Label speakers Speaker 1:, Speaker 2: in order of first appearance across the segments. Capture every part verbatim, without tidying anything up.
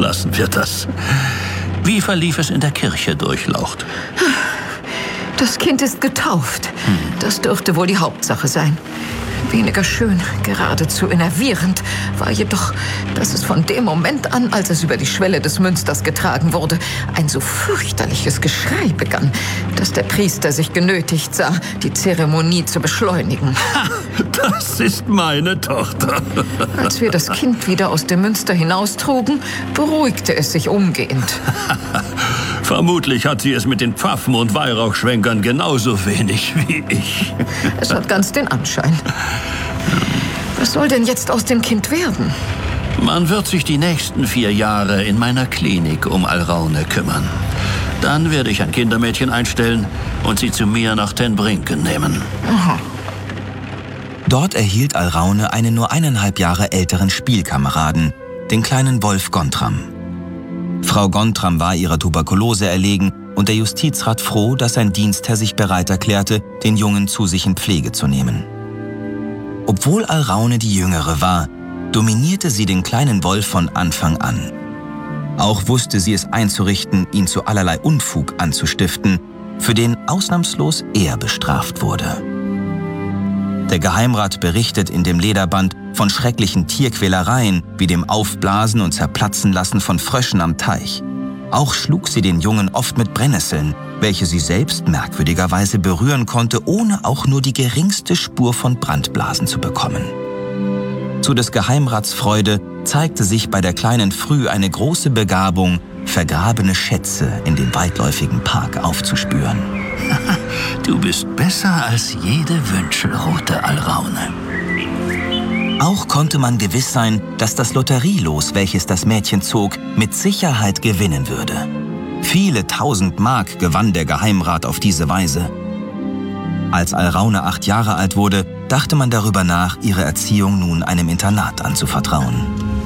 Speaker 1: lassen wir das. Wie verlief es in der Kirche, Durchlaucht?
Speaker 2: Das Kind ist getauft. Hm. Das dürfte wohl die Hauptsache sein. Weniger schön, geradezu enervierend, war jedoch, dass es von dem Moment an, als es über die Schwelle des Münsters getragen wurde, ein so fürchterliches Geschrei begann, dass der Priester sich genötigt sah, die Zeremonie zu beschleunigen.
Speaker 1: Ha, das ist meine Tochter.
Speaker 2: Als wir das Kind wieder aus dem Münster hinaustrugen, beruhigte es sich umgehend.
Speaker 1: Vermutlich hat sie es mit den Pfaffen und Weihrauchschwenkern genauso wenig wie ich.
Speaker 2: Es hat ganz den Anschein. Was soll denn jetzt aus dem Kind werden?
Speaker 1: Man wird sich die nächsten vier Jahre in meiner Klinik um Alraune kümmern. Dann werde ich ein Kindermädchen einstellen und sie zu mir nach Ten Brinken nehmen.
Speaker 2: Aha.
Speaker 3: Dort erhielt Alraune einen nur eineinhalb Jahre älteren Spielkameraden, den kleinen Wolf Gontram. Frau Gontram war ihrer Tuberkulose erlegen und der Justizrat froh, dass sein Dienstherr sich bereit erklärte, den Jungen zu sich in Pflege zu nehmen. Obwohl Alraune die Jüngere war, dominierte sie den kleinen Wolf von Anfang an. Auch wusste sie es einzurichten, ihn zu allerlei Unfug anzustiften, für den ausnahmslos er bestraft wurde. Der Geheimrat berichtet in dem Lederband von schrecklichen Tierquälereien wie dem Aufblasen und Zerplatzenlassen von Fröschen am Teich. Auch schlug sie den Jungen oft mit Brennnesseln, welche sie selbst merkwürdigerweise berühren konnte, ohne auch nur die geringste Spur von Brandblasen zu bekommen. Zu des Geheimrats Freude zeigte sich bei der kleinen Früh eine große Begabung, vergrabene Schätze in dem weitläufigen Park aufzuspüren.
Speaker 1: Du bist besser als jede Wünschelrute, Alraune.
Speaker 3: Auch konnte man gewiss sein, dass das Lotterielos, welches das Mädchen zog, mit Sicherheit gewinnen würde. Viele tausend Mark gewann der Geheimrat auf diese Weise. Als Alraune acht Jahre alt wurde, dachte man darüber nach, ihre Erziehung nun einem Internat anzuvertrauen.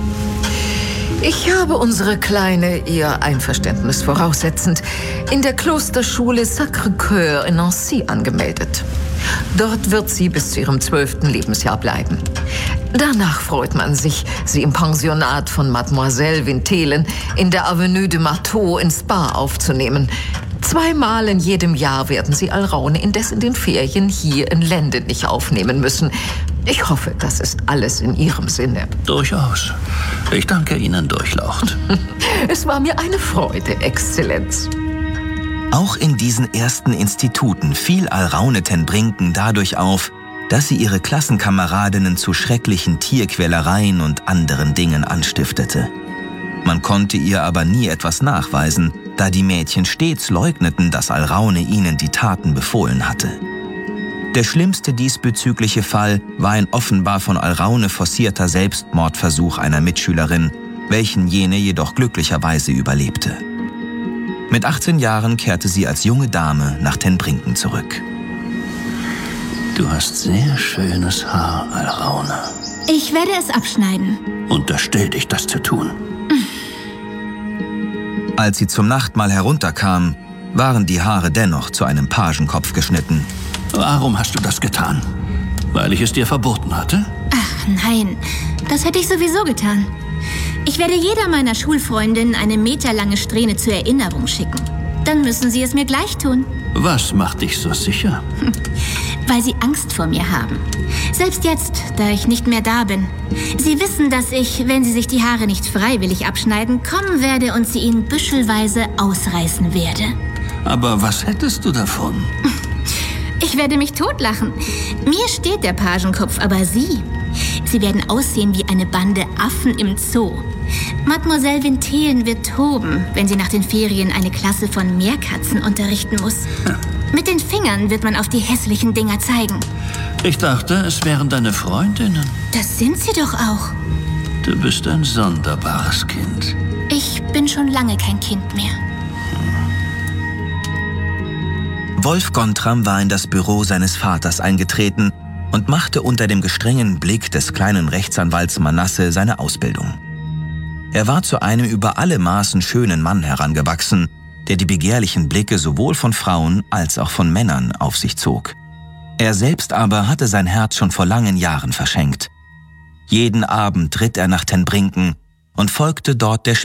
Speaker 2: Ich habe unsere Kleine, ihr Einverständnis voraussetzend, in der Klosterschule Sacré-Cœur in Nancy angemeldet. Dort wird sie bis zu ihrem zwölften Lebensjahr bleiben. Danach freut man sich, sie im Pensionat von Mademoiselle Vintelen in der Avenue de Marteau in Spa aufzunehmen. Zweimal in jedem Jahr werden sie Alraune indes in den Ferien hier in Lendenich aufnehmen müssen. Ich hoffe, das ist alles in Ihrem Sinne.
Speaker 1: Durchaus. Ich danke Ihnen, Durchlaucht.
Speaker 2: Es war mir eine Freude, Exzellenz.
Speaker 3: Auch in diesen ersten Instituten fiel Alraune ten Brinken dadurch auf, dass sie ihre Klassenkameradinnen zu schrecklichen Tierquälereien und anderen Dingen anstiftete. Man konnte ihr aber nie etwas nachweisen, da die Mädchen stets leugneten, dass Alraune ihnen die Taten befohlen hatte. Der schlimmste diesbezügliche Fall war ein offenbar von Alraune forcierter Selbstmordversuch einer Mitschülerin, welchen jene jedoch glücklicherweise überlebte. Mit achtzehn Jahren kehrte sie als junge Dame nach Ten Brinken zurück.
Speaker 1: Du hast sehr schönes Haar, Alraune.
Speaker 4: Ich werde es abschneiden.
Speaker 1: Unterstell dich, das zu tun.
Speaker 3: Als sie zum Nachtmahl herunterkam, waren die Haare dennoch zu einem Pagenkopf geschnitten.
Speaker 1: Warum hast du das getan? Weil ich es dir verboten hatte?
Speaker 4: Ach nein, das hätte ich sowieso getan. Ich werde jeder meiner Schulfreundinnen eine meterlange Strähne zur Erinnerung schicken. Dann müssen sie es mir gleich tun.
Speaker 1: Was macht dich so sicher?
Speaker 4: Weil sie Angst vor mir haben. Selbst jetzt, da ich nicht mehr da bin. Sie wissen, dass ich, wenn sie sich die Haare nicht freiwillig abschneiden, kommen werde und sie ihnen büschelweise ausreißen werde.
Speaker 1: Aber was hättest du davon?
Speaker 4: Ich werde mich totlachen. Mir steht der Pagenkopf, aber Sie? Sie werden aussehen wie eine Bande Affen im Zoo. Mademoiselle Vintelen wird toben, wenn sie nach den Ferien eine Klasse von Meerkatzen unterrichten muss. Mit den Fingern wird man auf die hässlichen Dinger zeigen.
Speaker 1: Ich dachte, es wären deine Freundinnen.
Speaker 4: Das sind sie doch auch.
Speaker 1: Du bist ein sonderbares Kind.
Speaker 4: Ich bin schon lange kein Kind mehr.
Speaker 3: Wolf Gontram war in das Büro seines Vaters eingetreten und machte unter dem gestrengen Blick des kleinen Rechtsanwalts Manasse seine Ausbildung. Er war zu einem über alle Maßen schönen Mann herangewachsen, der die begehrlichen Blicke sowohl von Frauen als auch von Männern auf sich zog. Er selbst aber hatte sein Herz schon vor langen Jahren verschenkt. Jeden Abend ritt er nach Ten Brinken und folgte dort der